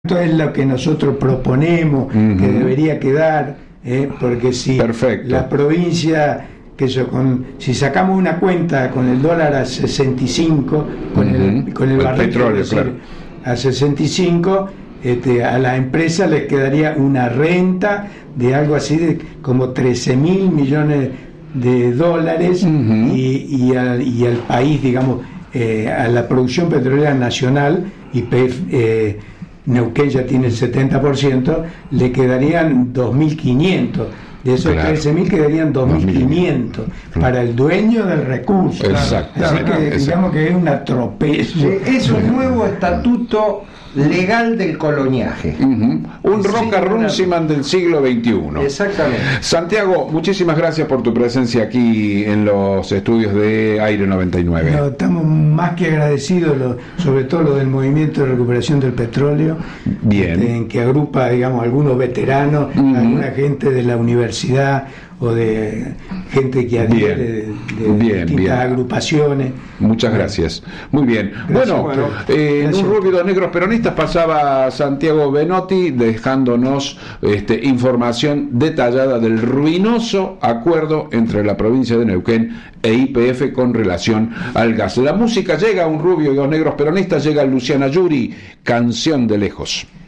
Esto es lo que nosotros proponemos que debería quedar, porque si la provincia, si sacamos una cuenta con el dólar a 65, con el barril petróleo, claro, a 65, a la empresa les quedaría una renta de algo así de como 13.000 millones de dólares, y al país, digamos, a la producción petrolera nacional, YPF Neuquén ya tiene el 70%, le quedarían 2.500. De esos 13.000 quedarían 2.500 para el dueño del recurso. Exacto. Así que digamos que es un atropello. Es un nuevo estatuto legal del coloniaje. Un Roca Runciman del siglo XXI. Exactamente. Santiago, muchísimas gracias por tu presencia aquí en los estudios de Aire 99. No, estamos más que agradecidos, sobre todo lo del movimiento de recuperación del petróleo, en que agrupa, digamos, algunos veteranos, alguna gente de la universidad o de gente que adhiere de distintas agrupaciones. Muchas gracias. Muy bien. Bueno, en Un Rubio y Dos Negros Peronistas pasaba Santiago Benotti dejándonos información detallada del ruinoso acuerdo entre la provincia de Neuquén e YPF con relación al gas. La música llega a Un Rubio y Dos Negros Peronistas, llega Luciana Yuri, Canción de Lejos.